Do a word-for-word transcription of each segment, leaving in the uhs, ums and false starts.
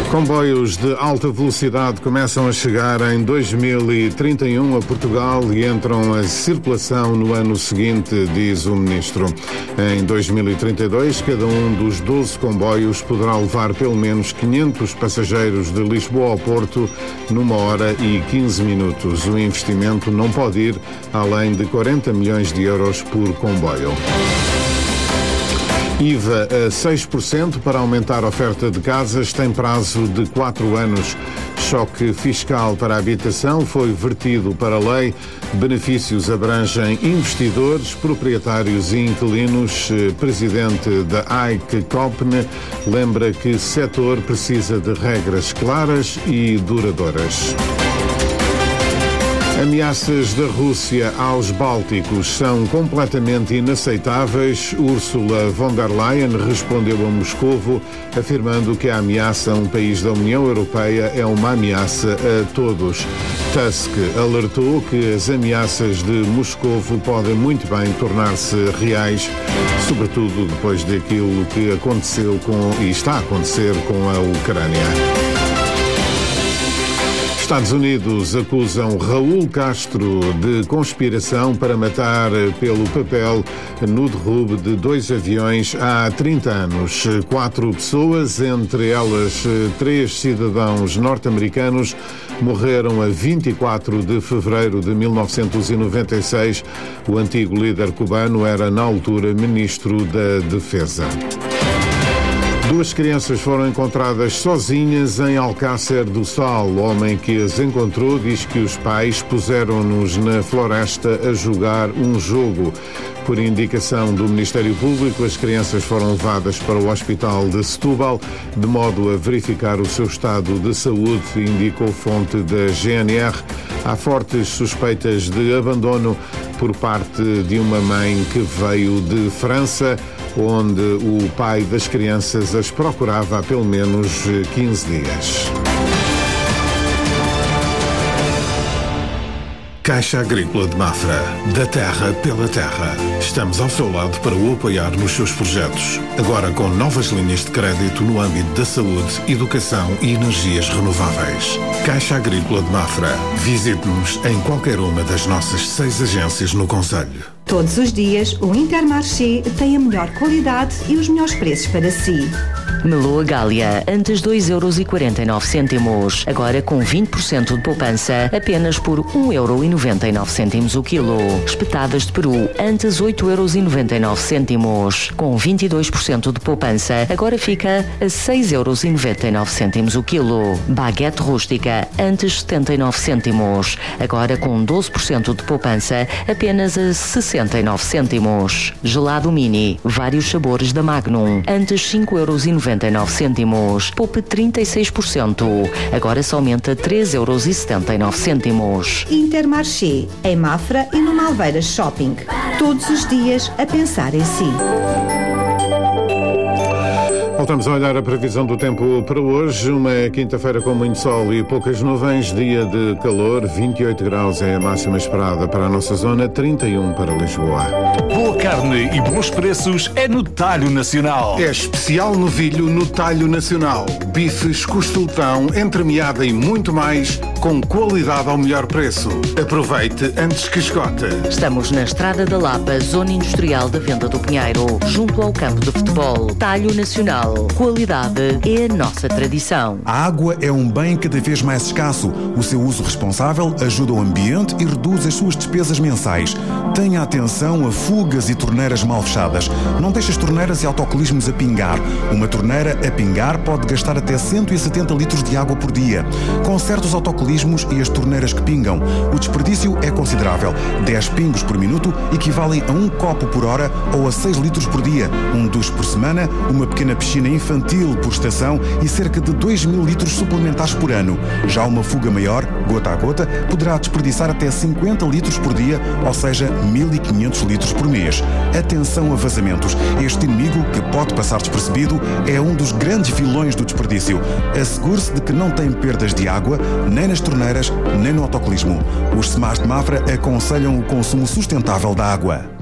Comboios de alta velocidade começam a chegar em dois mil e trinta e um a Portugal e entram em circulação no ano seguinte, diz o Ministro. Em dois mil e trinta e dois, cada um dos doze comboios poderá levar pelo menos quinhentos passageiros de Lisboa ao Porto numa hora e quinze minutos. O investimento não pode ir além de quarenta milhões de euros por comboio. I V A a seis por cento para aumentar a oferta de casas tem prazo de quatro anos. Choque fiscal para a habitação foi vertido para a lei. Benefícios abrangem investidores, proprietários e inquilinos. Presidente da A I C Copne lembra que o setor precisa de regras claras e duradouras. Ameaças da Rússia aos Bálticos são completamente inaceitáveis. Ursula von der Leyen respondeu a Moscovo, afirmando que a ameaça a um país da União Europeia é uma ameaça a todos. Tusk alertou que as ameaças de Moscovo podem muito bem tornar-se reais, sobretudo depois daquilo que aconteceu com e está a acontecer com a Ucrânia. Estados Unidos acusam Raul Castro de conspiração para matar pelo papel no derrube de dois aviões há trinta anos. Quatro pessoas, entre elas três cidadãos norte-americanos, morreram a vinte e quatro de fevereiro de mil novecentos e noventa e seis. O antigo líder cubano era, na altura, ministro da Defesa. Duas crianças foram encontradas sozinhas em Alcácer do Sal. O homem que as encontrou diz que os pais puseram-nos na floresta a jogar um jogo. Por indicação do Ministério Público, as crianças foram levadas para o Hospital de Setúbal, de modo a verificar o seu estado de saúde, indicou fonte da G N R. Há fortes suspeitas de abandono por parte de uma mãe que veio de França, onde o pai das crianças as procurava há pelo menos quinze dias. Caixa Agrícola de Mafra, da terra pela terra. Estamos ao seu lado para o apoiar nos seus projetos. Agora com novas linhas de crédito no âmbito da saúde, educação e energias renováveis. Caixa Agrícola de Mafra. Visite-nos em qualquer uma das nossas seis agências no concelho. Todos os dias, o Intermarché tem a melhor qualidade e os melhores preços para si. Meloa Gália, antes dois euros e quarenta e nove cêntimos. Agora com vinte por cento de poupança, apenas por um euro e noventa e nove cêntimos o quilo. Espetadas de peru, antes oito euros e noventa e nove cêntimos. Com vinte e dois por cento de poupança, agora fica a seis euros e noventa e nove cêntimos o quilo. Baguete rústica, antes setenta e nove cêntimos. Agora com doze por cento de poupança, apenas a sessenta e nove cêntimos. Gelado mini, vários sabores da Magnum, antes cinco euros e noventa e nove cêntimos. Poupe trinta e seis por cento. Agora somente a três euros e setenta e nove cêntimos. Intermarché, em Mafra e no Malveiras Shopping. Todos os dias a pensar em si. Voltamos a olhar a previsão do tempo para hoje. Uma quinta-feira com muito sol e poucas nuvens. Dia de calor, vinte e oito graus é a máxima esperada para a nossa zona, trinta e um para Lisboa. Boa carne e bons preços é no Talho Nacional. É especial novilho no Talho Nacional. Bifes, costelão, entremeada e muito mais, com qualidade ao melhor preço. Aproveite antes que esgote. Estamos na Estrada da Lapa, Zona Industrial da Venda do Pinheiro, junto ao campo de futebol. Talho Nacional. Qualidade é a nossa tradição. A água é um bem cada vez mais escasso. O seu uso responsável ajuda o ambiente e reduz as suas despesas mensais. Tenha atenção a fugas e torneiras mal fechadas. Não deixe as torneiras e autocolismos a pingar. Uma torneira a pingar pode gastar até cento e setenta litros de água por dia. Conserte os autocolismos e as torneiras que pingam. O desperdício é considerável. dez pingos por minuto equivalem a um copo por hora ou a seis litros por dia. Um duche por semana, uma pequena piscina infantil por estação e cerca de dois mil litros suplementares por ano. Já uma fuga maior, gota a gota, poderá desperdiçar até cinquenta litros por dia, ou seja, mil e quinhentos litros por mês. Atenção a vazamentos. Este inimigo, que pode passar despercebido, é um dos grandes vilões do desperdício. Assegure-se de que não tem perdas de água, nem nas torneiras, nem no autocolismo. Os SEMAS de Mafra aconselham o consumo sustentável da água.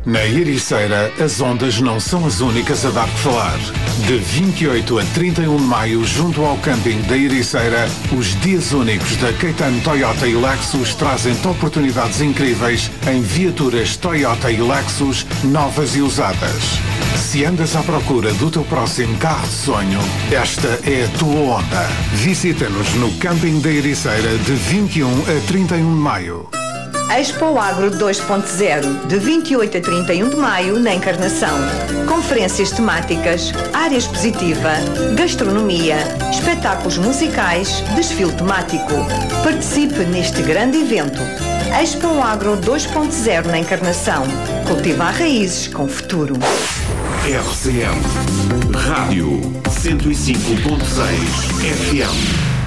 Na Ericeira, as ondas não são as únicas a dar que falar. De vinte e oito a trinta e um de maio, junto ao camping da Ericeira, os dias únicos da Caetano Toyota e Lexus trazem-te oportunidades incríveis em viaturas Toyota e Lexus novas e usadas. Se andas à procura do teu próximo carro de sonho, esta é a tua onda. Visita-nos no camping da Ericeira de vinte e um a trinta e um de maio. Expo Agro dois ponto zero, de vinte e oito a trinta e um de maio, na Encarnação. Conferências temáticas, área expositiva, gastronomia, espetáculos musicais, desfile temático. Participe neste grande evento. Expo Agro dois ponto zero, na Encarnação. Cultivar raízes com futuro. R C M Rádio cento e cinco ponto seis F M.